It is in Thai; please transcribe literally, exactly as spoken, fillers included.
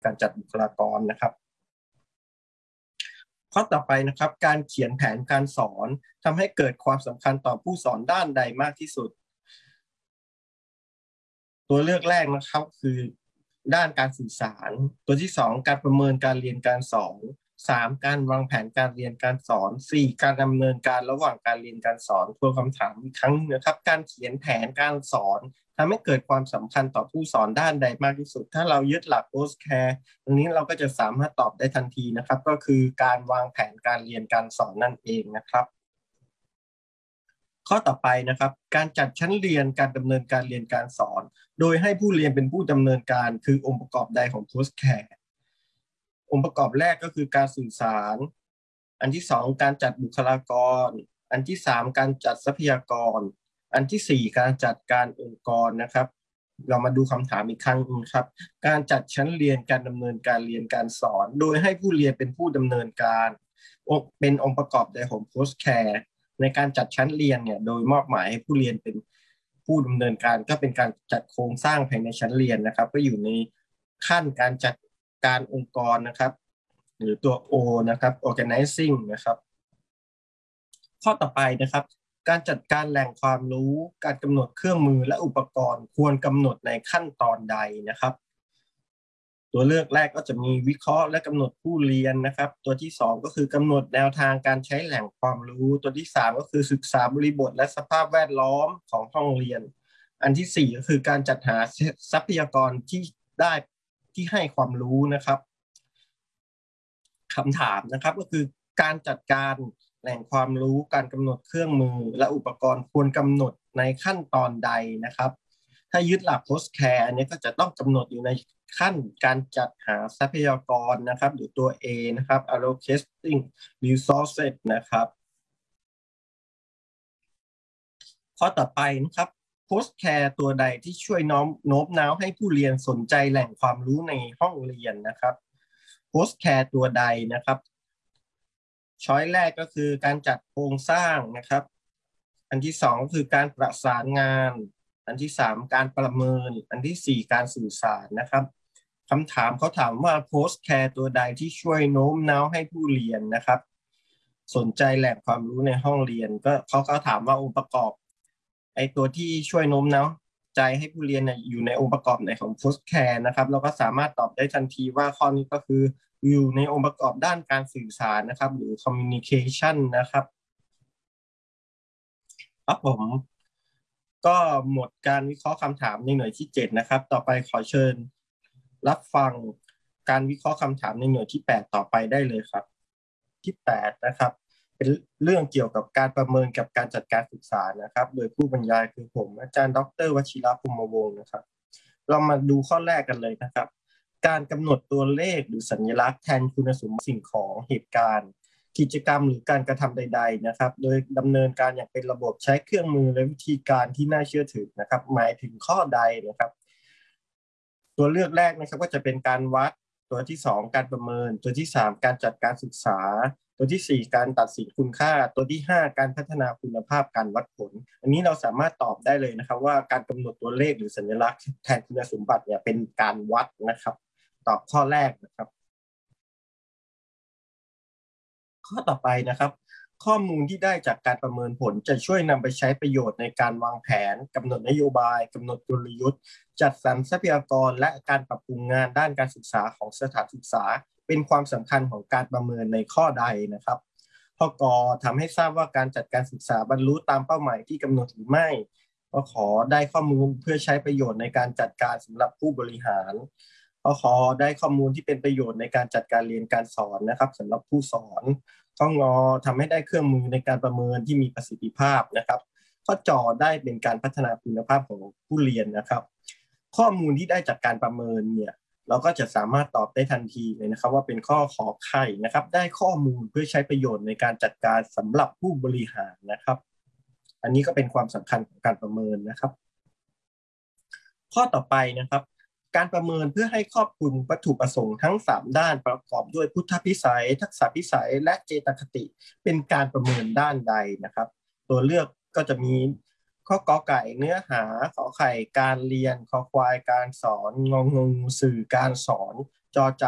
การจัดบุคลากรนะครับข้อต่อไปนะครับการเขียนแผนการสอนทำให้เกิดความสำคัญต่อผู้สอนด้านใดมากที่สุดตัวเลือกแรกนะครับคือด้านการสื่อสารตัวที่สองการประเมินการเรียนการสอนสามการวางแผนการเรียนการสอนสี่การดำเนินการระหว่างการเรียนการสอนทวนคำถามอีกครั้งนะครับการเขียนแผนการสอนทำให้เกิดความสำคัญต่อผู้สอนด้านใดมากที่สุดถ้าเรายึดหลัก โพสต์แคร์ ตรงนี้เราก็จะสามารถตอบได้ทันทีนะครับก็คือการวางแผนการเรียนการสอนนั่นเองนะครับข้อต่อไปนะครับการจัดชั้นเรียนการดำเนินการเรียนการสอนโดยให้ผู้เรียนเป็นผู้ดำเนินการคือองค์ประกอบใดของ โพสต์แคร์ องค์ประกอบแรกก็คือการสื่อสารอันที่สองการจัดบุคลากรอันที่สามการจัดทรัพยากรอันที่สี่การจัดการองค์กรนะครับเรามาดูคำถามอีกครั้งนึงครับการจัดชั้นเรียนการดำเนินการเรียนการสอนโดยให้ผู้เรียนเป็นผู้ดำเนินการเป็นองค์ประกอบใดของ โพสต์แคร์ ในการจัดชั้นเรียนเนี่ยโดยมอบหมายให้ผู้เรียนเป็นผู้ดำเนินการก็เป็นการจัดโครงสร้างภายในชั้นเรียนนะครับก็อยู่ในขั้นการจัดการองค์กรนะครับหรือตัว O นะครับ organizing นะครับข้อต่อไปนะครับการจัดการแหล่งความรู้การกำหนดเครื่องมือและอุปกรณ์ควรกำหนดในขั้นตอนใดนะครับตัวเลือกแรกก็จะมีวิเคราะห์และกำหนดผู้เรียนนะครับตัวที่สองก็คือกำหนดแนวทางการใช้แหล่งความรู้ตัวที่สามก็คือศึกษาบริบทและสภาพแวดล้อมของห้องเรียนอันที่สี่ก็คือการจัดหาทรัพยากรที่ได้ที่ให้ความรู้นะครับคำถามนะครับก็คือการจัดการแหล่งความรู้การกำหนดเครื่องมือและอุปกรณ์ควรกำหนดในขั้นตอนใดนะครับถ้ายึดหลัก โพสต์แคร์ อันนี้ก็จะต้องกำหนดอยู่ในขั้นการจัดหาทรัพยากรนะครับหรือตัว A นะครับ allocating resources นะครับข้อต่อไปนะครับ โพสต์แคร์ ตัวใดที่ช่วยน้อมโน้มน้าวให้ผู้เรียนสนใจแหล่งความรู้ในห้องเรียนนะครับ โพสต์แคร์ ตัวใดนะครับช้อยแรกก็คือการจัดโครงสร้างนะครับอันที่สองก็คือการประสานงานอันที่สามการประเมินอันที่สี่การสื่อสารนะครับคำถามเขาถามว่า โพสต์แคร์ ตัวใดที่ช่วยโน้มน้าวให้ผู้เรียนนะครับสนใจแหล่งความรู้ในห้องเรียนก็เขาก็ถามว่าองค์ประกอบไอตัวที่ช่วยโน้มน้าวใจให้ผู้เรียนอยู่ในองค์ประกอบไหนของ โพสต์แคร์ นะครับเราก็สามารถตอบได้ทันทีว่าข้อนี้ก็คืออยู่ในองค์ประกอบด้านการสื่อสารนะครับหรือ communication นะครับครับผมก็หมดการวิเคราะห์คำถามในหน่วยที่เจ็ดนะครับต่อไปขอเชิญรับฟังการวิเคราะห์คำถามในหน่วยที่แปดต่อไปได้เลยครับที่แปดนะครับเป็นเรื่องเกี่ยวกับการประเมินกับการจัดการศึกษานะครับโดยผู้บรรยายคือผมอาจารย์ดร.วชิรภูมิวงศ์นะครับเรามาดูข้อแรกกันเลยนะครับการกำหนดตัวเลขหรือสัญลักษณ์แทนคุณสมบัติสิ่งของเหตุการณ์กิจกรรมหรือการกระทำใดๆนะครับโดยดำเนินการอย่างเป็นระบบใช้เครื่องมือและวิธีการที่น่าเชื่อถือนะครับหมายถึงข้อใดนะครับตัวเลือกแรกนะครับก็จะเป็นการวัดตัวที่สองการประเมินตัวที่สามการจัดการศึกษาตัวที่สี่การตัดสินคุณค่าตัวที่ห้าการพัฒนาคุณภาพการวัดผลอันนี้เราสามารถตอบได้เลยนะครับว่าการกำหนดตัวเลขหรือสัญลักษณ์แทนคุณสมบัติเนี่ยเป็นการวัดนะครับตอบข้อแรกนะครับข้อต่อไปนะครับข้อมูลที่ได้จากการประเมินผลจะช่วยนำไปใช้ประโยชน์ในการวางแผนกำหนดนโยบายกำหนดกลยุทธ์จัดสรรทรัพยากรและการปรับปรุงงานด้านการศึกษาของสถานศึกษาเป็นความสำคัญของการประเมินในข้อใดนะครับข้อกอทำให้ทราบว่าการจัดการศึกษาบรรลุตามเป้าหมายที่กำหนดหรือไม่ข้อขอได้ข้อมูลเพื่อใช้ประโยชน์ในการจัดการสำหรับผู้บริหารข้อขอได้ข้อมูลที่เป็นประโยชน์ในการจัดการเรียนการสอนนะครับสำหรับผู้สอนข้องอทำให้ได้เครื่องมือในการประเมินที่มีประสิทธิภาพนะครับข้อจอได้เป็นการพัฒนาคุณภาพของผู้เรียนนะครับข้อมูลที่ได้จากการประเมินเนี่ยเราก็จะสามารถตอบได้ทันทีเลยนะครับว่าเป็นข้อขอไข่นะครับได้ข้อมูลเพื่อใช้ประโยชน์ในการจัดการสำหรับผู้บริหารนะครับอันนี้ก็เป็นความสำคัญของการประเมินนะครับข้อต่อไปนะครับการประเมินเพื่อให้ครอบคลุมวัตถุประสงค์ทั้งสามด้านประกอบด้วยพุทธพิสัยทักษะพิสัยและเจตคติเป็นการประเมินด้านใดนะครับตัวเลือกก็จะมีข้อกอไก่เนื้อหาขอไข่การเรียนขอควายการสอนงองูสื่อการสอนจอจ